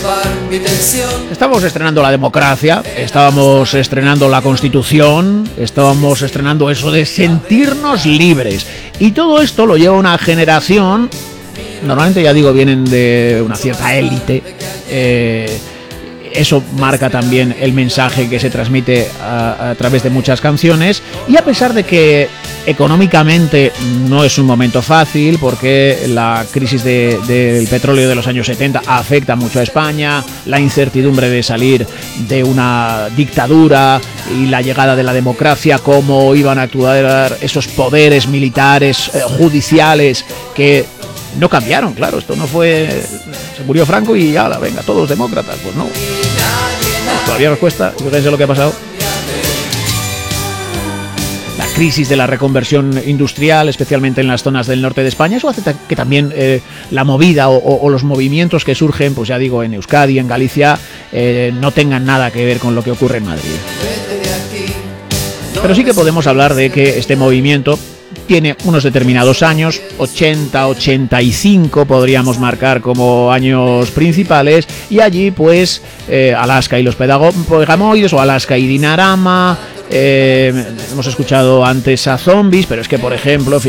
Estamos estrenando la democracia, estábamos estrenando la Constitución, estábamos estrenando eso de sentirnos libres. Y todo esto lo lleva una generación, normalmente ya digo, vienen de una cierta élite. Eso marca también el mensaje que se transmite a través de muchas canciones. Y a pesar de que económicamente no es un momento fácil, porque la crisis del petróleo de los años 70 afecta mucho a España, la incertidumbre de salir de una dictadura y la llegada de la democracia, cómo iban a actuar esos poderes militares, judiciales, que no cambiaron, claro, esto no fue... Se murió Franco y ya, venga, todos demócratas, pues no. Todavía nos cuesta, fíjense lo que ha pasado. La crisis de la reconversión industrial, especialmente en las zonas del norte de España, eso hace que también la movida o los movimientos que surgen, pues ya digo, en Euskadi, en Galicia, no tengan nada que ver con lo que ocurre en Madrid. Pero sí que podemos hablar de que este movimiento tiene unos determinados años, 80, 85 podríamos marcar como años principales, y allí pues Alaska y los Pegamoides, o Alaska y Dinarama. Hemos escuchado antes a Zombies, pero es que por ejemplo